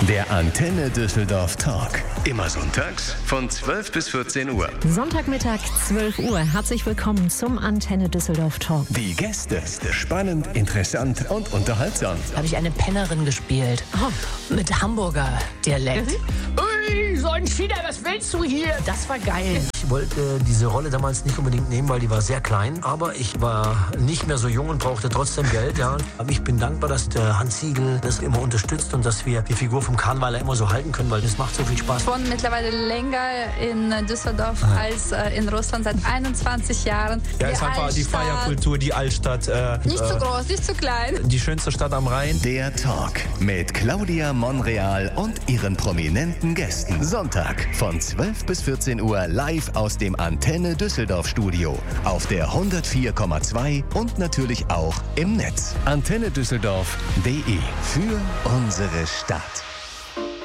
Der Antenne Düsseldorf Talk. Immer sonntags von 12 bis 14 Uhr. Sonntagmittag, 12 Uhr. Herzlich willkommen zum Antenne Düsseldorf Talk. Die Gäste. Spannend, interessant und unterhaltsam. Habe ich eine Pennerin gespielt. Mit Hamburger Dialekt. Ui, Sonnenfieder, was willst du hier? Das war geil. Ich wollte diese Rolle damals nicht unbedingt nehmen, weil die war sehr klein. Aber ich war nicht mehr so jung und brauchte trotzdem Geld. Ja. Aber ich bin dankbar, dass der Hans Siegel das immer unterstützt und dass wir die Figur vom Karnvaler immer so halten können, weil das macht so viel Spaß. Ich wohne mittlerweile länger in Düsseldorf als in Russland, seit 21 Jahren. Ja, ist einfach die Feierkultur, die Altstadt. Nicht zu groß, nicht zu klein. Die schönste Stadt am Rhein. Der Talk mit Claudia Monreal und ihren prominenten Gästen. Sonntag von 12 bis 14 Uhr live aus dem Antenne Düsseldorf Studio. Auf der 104,2 und natürlich auch im Netz. AntenneDüsseldorf.de für unsere Stadt.